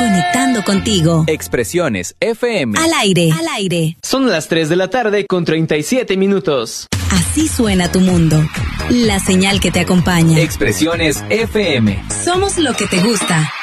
conectando contigo. Expresiones FM. Al aire, al aire. Son las 3 de la tarde con 37 minutos. Así suena tu mundo. La señal que te acompaña. Expresiones FM. Somos lo que te gusta.